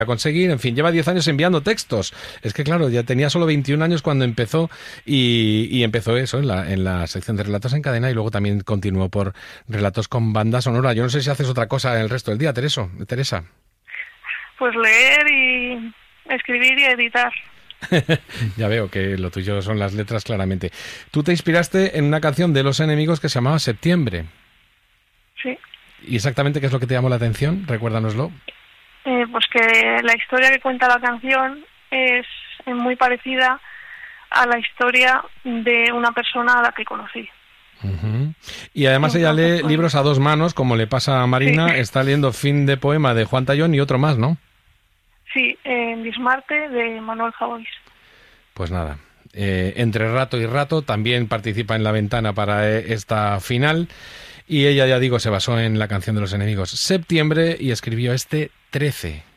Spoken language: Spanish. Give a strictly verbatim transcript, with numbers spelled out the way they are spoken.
a conseguir, en fin, lleva diez años enviando textos. Es que claro, ya tenía solo veintiún años cuando empezó y, y empezó eso en la, en la sección de relatos en cadena y luego también continuó por relatos con banda sonora. Yo no sé si haces otra cosa el resto del día, Tereso, Teresa. Pues leer y escribir y editar. Ya veo que lo tuyo son las letras claramente. Tú te inspiraste en una canción de Los Enemigos que se llamaba Septiembre. Sí. ¿Y exactamente qué es lo que te llamó la atención? Recuérdanoslo. Eh, pues que la historia que cuenta la canción es muy parecida a la historia de una persona a la que conocí. Uh-huh. Y además Entonces, ella lee pues, libros a dos manos, como le pasa a Marina. Sí. Está leyendo Fin de poema de Juan Tallón y otro más, ¿no? Sí, en Bismarte de Manuel Javois. Pues nada, eh, entre rato y rato también participa en La Ventana para eh, esta final. Y ella, ya digo, se basó en la canción de Los Enemigos Septiembre y escribió este trece.